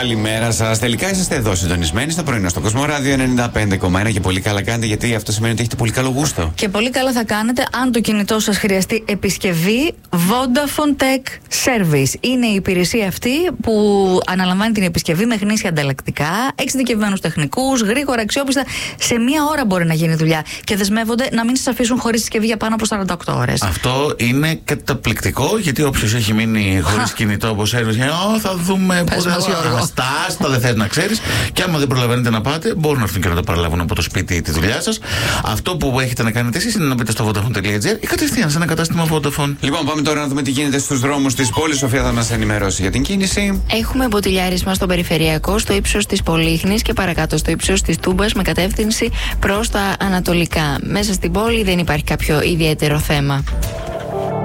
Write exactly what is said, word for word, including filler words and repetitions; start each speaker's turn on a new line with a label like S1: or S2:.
S1: Καλημέρα σας. Τελικά είσαστε εδώ συντονισμένοι στο πρωινό στο Κοσμοράδιο ενενήντα πέντε κόμμα ένα και πολύ καλά κάνετε, γιατί αυτό σημαίνει ότι έχετε πολύ καλό γούστο.
S2: Και πολύ καλά θα κάνετε αν το κινητό σας χρειαστεί επισκευή. Vodafone Tech Service είναι η υπηρεσία αυτή που αναλαμβάνει την επισκευή με γνήσια ανταλλακτικά, εξειδικευμένους τεχνικούς, γρήγορα, αξιόπιστα. Σε μία ώρα μπορεί να γίνει δουλειά και δεσμεύονται να μην σας αφήσουν χωρίς συσκευή για πάνω από σαράντα οκτώ ώρες.
S3: Αυτό είναι καταπληκτικό, γιατί όποιος έχει μείνει χωρίς κινητό από σέρβις, θα δούμε πότε θα αστάστα, δεν θες να ξέρεις. Και άμα δεν προλαβαίνετε να πάτε, μπορούν να έρθουν και να το παραλάβουν από το σπίτι τη δουλειά σας. Αυτό που έχετε να κάνετε εσείς είναι να μπείτε στο vodafone τελεία gr ή κατευθείαν σε ένα κατάστημα Vodafone.
S1: Λοιπόν, πάμε τώρα να δούμε τι γίνεται στους δρόμους της πόλης. Σοφία θα μας ενημερώσει για την κίνηση.
S4: Έχουμε μποτιλιάρισμα στο περιφερειακό, στο ύψος της Πολύχνης και παρακάτω στο ύψος της Τούμπας με κατεύθυνση προς τα ανατολικά. Μέσα στην πόλη δεν υπάρχει κάποιο ιδιαίτερο θέμα.